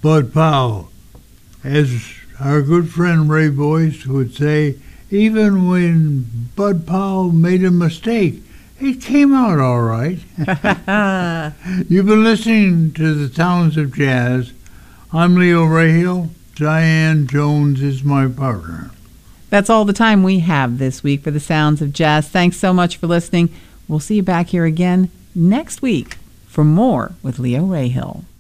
Bud Powell. As our good friend Ray Boyce would say, even when Bud Powell made a mistake, it came out all right. You've been listening to the Sounds of Jazz. I'm Leo Rahill. Diane Jones is my partner. That's all the time we have this week for the Sounds of Jazz. Thanks so much for listening. We'll see you back here again next week for more with Leo Rahill.